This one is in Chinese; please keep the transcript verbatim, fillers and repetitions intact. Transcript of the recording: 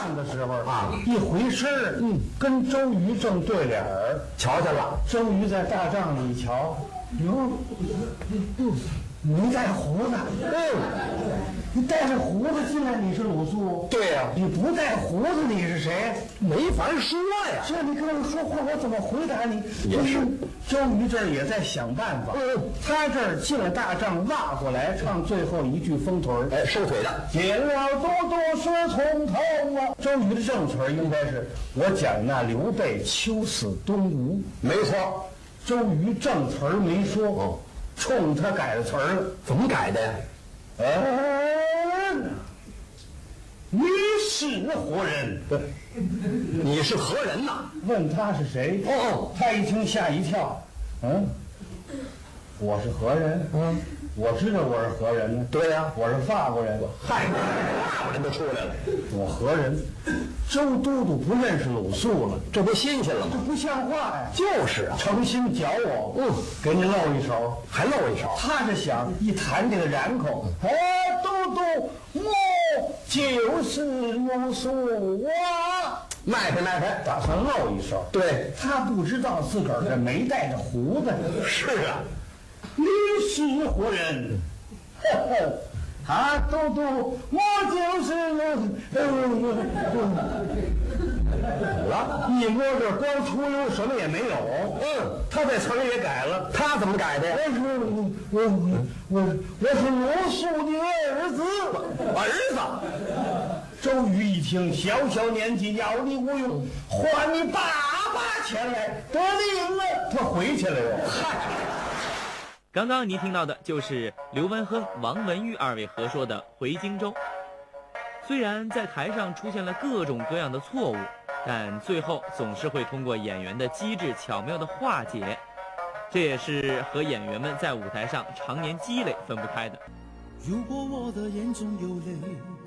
账的时候啊，一回身，嗯，跟周瑜正对脸儿， 瞧见了。 周瑜在大帐里一瞧，哟，嗯，你带胡子，嗯，你带着胡子进来，你是鲁肃？ 对呀、啊， 你不带胡子，你是谁？ 没法说呀。 这你跟我说话，我怎么回答你？ 也是， 周瑜这儿也在想办法。嗯，他这儿进了大帐，挖过来唱最后一句风腿儿， 哎，收腿的。 见了都督是从头啊。周瑜的正词儿应该是我讲那刘备秋死东吴， 没错。 周瑜正词儿没说，哦，冲他改了词儿了。 怎么改的呀？ 嗯，你是何人？ 对，你是何人呐？ 问他是谁？ 哦哦， 他一听吓一跳，嗯，我是何人？嗯，我知道我是何人呢。 对呀、啊， 我是法国人。 嗨，法国人都出来了。 我何人？周都督不认识鲁肃了， 这不新鲜了吗？ 这不像话呀！ 就是啊， 诚心搅我，嗯，给你露一手， 还露一手。 他是想一弹这个然口，哎，都督，我就是鲁肃啊！ 迈开迈开， 打算露一手。 对， 他不知道自个儿这没带着胡子。 是啊， 你是何人？呵呵。啊，都督，我就是怎么了？一摸这光出溜，什么也没有。嗯，他这词儿也改了。 他怎么改的呀？ 我是我我我我是鲁肃的儿子。 儿子。 周瑜一听，小小年纪要你无用，还你爸爸钱来，得令了，他回去了又。嗨。 刚刚您听到的就是刘文亨、王文玉二位合说的《回荆州》。虽然在台上出现了各种各样的错误，但最后总是会通过演员的机智巧妙的化解，这也是和演员们在舞台上常年积累分不开的。 如果我的眼中有泪，